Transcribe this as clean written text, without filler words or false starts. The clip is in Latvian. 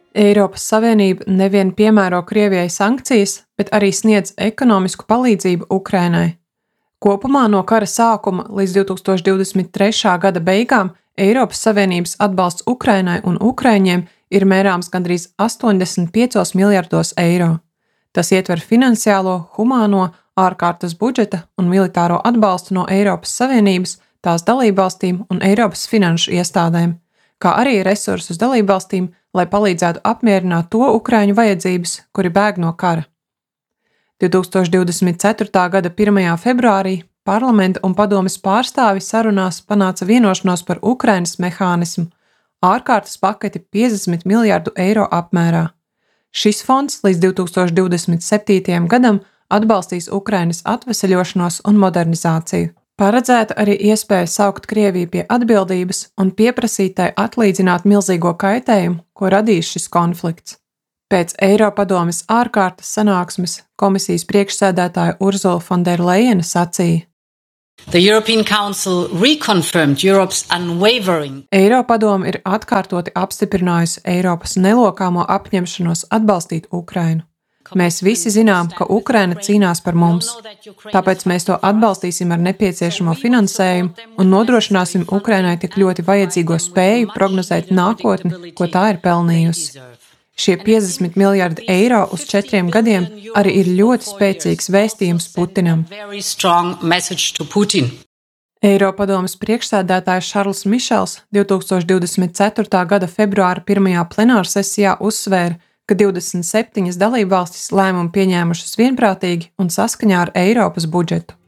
Eiropas Savienība nevien piemēro Krievijai sankcijas, bet arī sniedz ekonomisku palīdzību Ukrainai. Kopumā no kara sākuma līdz 2023. gada beigām Eiropas Savienības atbalsts Ukrainai un ukraiņiem ir mērāms gandrīz 85 miljardos eiro. Tas ietver finansiālo, humāno, ārkārtas budžeta un militāro atbalstu no Eiropas Savienības, tās dalībvalstīm un Eiropas finanšu iestādēm, kā arī resursus dalībvalstīm, lai palīdzētu apmierināt to ukraiņu vajadzības, kuri bēg no kara. 2024. gada 1. februārī parlamenta un padomes pārstāvi sarunās panāca vienošanos par Ukrainas mehānismu, ārkārtas paketi 50 miljardu eiro apmērā. Šis fonds līdz 2027. gadam atbalstīs Ukrainas atveseļošanos un modernizāciju. Paredzēta arī iespēja saukt Krieviju pie atbildības un pieprasīt tai atlīdzināt milzīgo kaitējumu, ko radīs šis konflikts. Pēc Eiropadomes ārkārtas sanāksmes komisijas priekšsēdētāja Ursula von der Leyena sacīja: Eiropadome ir atkārtoti apstiprinājusi Eiropas nelokāmo apņemšanos atbalstīt Ukrainu. Mēs visi zinām, ka Ukraina cīnās par mums, tāpēc mēs to atbalstīsim ar nepieciešamo finansējumu un nodrošināsim Ukrainai tik ļoti vajadzīgo spēju prognozēt nākotni, ko tā ir pelnījusi. Šie 50 miljardi eiro uz 4 gadiem arī ir ļoti spēcīgs vēstījums Putinam. Eiropadomes priekšsēdētājs Šarls Mišels 2024. gada februāra 1. plenārsesijā uzsvēra, ka 27 dalībvalstis lēmumu pieņēmušas vienprātīgi un saskaņā ar Eiropas budžetu.